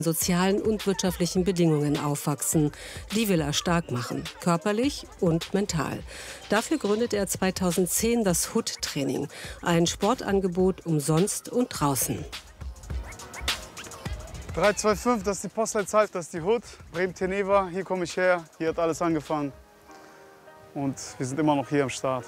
sozialen und wirtschaftlichen Bedingungen aufwachsen. Die will er stark machen, körperlich und mental. Dafür gründet er 2010 das Hood-Training, ein Sportangebot umsonst und draußen. 325, das ist die Postleitzahl, das ist die Hood, Bremen-Teneva, hier komme ich her, hier hat alles angefangen. Und wir sind immer noch hier am Start.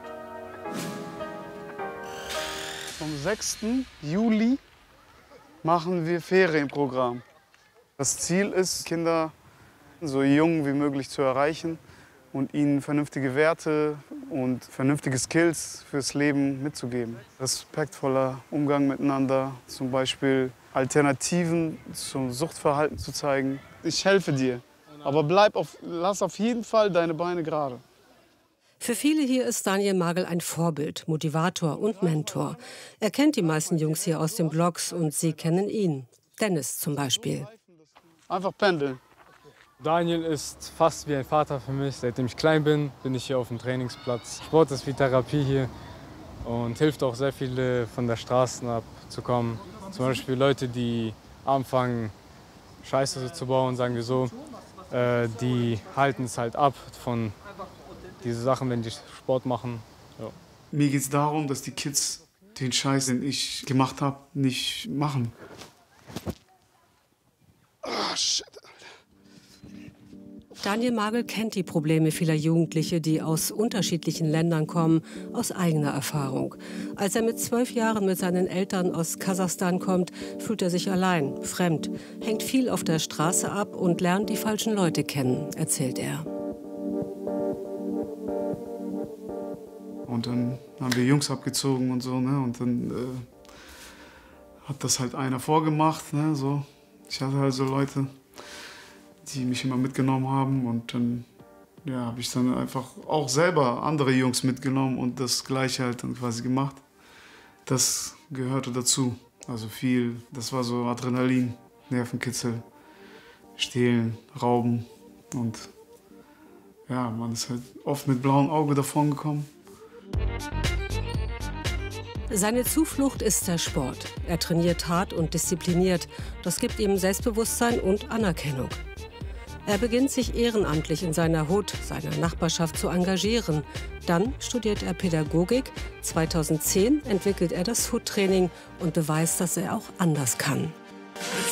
Am 6. Juli machen wir Ferienprogramm. Das Ziel ist, Kinder so jung wie möglich zu erreichen und ihnen vernünftige Werte und vernünftige Skills fürs Leben mitzugeben. Respektvoller Umgang miteinander, zum Beispiel Alternativen zum Suchtverhalten zu zeigen. Ich helfe dir, aber lass auf jeden Fall deine Beine gerade. Für viele hier ist Daniel Magel ein Vorbild, Motivator und Mentor. Er kennt die meisten Jungs hier aus den Blogs und sie kennen ihn. Dennis zum Beispiel. Einfach pendeln. Daniel ist fast wie ein Vater für mich. Seitdem ich klein bin, bin ich hier auf dem Trainingsplatz. Sport ist wie Therapie hier und hilft auch sehr viele von der Straße abzukommen. Zum Beispiel Leute, die anfangen, Scheiße zu bauen, sagen wir so, die halten es halt ab von diese Sachen, wenn die Sport machen. Ja. Mir geht es darum, dass die Kids den Scheiß, den ich gemacht habe, nicht machen. Oh, shit. Daniel Magel kennt die Probleme vieler Jugendliche, die aus unterschiedlichen Ländern kommen, aus eigener Erfahrung. Als er mit 12 Jahren mit seinen Eltern aus Kasachstan kommt, fühlt er sich allein, fremd, hängt viel auf der Straße ab und lernt die falschen Leute kennen, erzählt er. Und dann haben wir Jungs abgezogen und so, ne? Und dann hat das halt einer vorgemacht, ne? So. Ich hatte halt so Leute, die mich immer mitgenommen haben. Und dann habe ich dann einfach auch selber andere Jungs mitgenommen und das Gleiche halt dann quasi gemacht. Das gehörte dazu. Also viel, das war so Adrenalin, Nervenkitzel, Stehlen, Rauben. Und ja, man ist halt oft mit blauem Auge davon gekommen. Seine Zuflucht ist der Sport. Er trainiert hart und diszipliniert. Das gibt ihm Selbstbewusstsein und Anerkennung. Er beginnt sich ehrenamtlich in seiner Hut, seiner Nachbarschaft zu engagieren. Dann studiert er Pädagogik. 2010 entwickelt er das Hood-Training und beweist, dass er auch anders kann.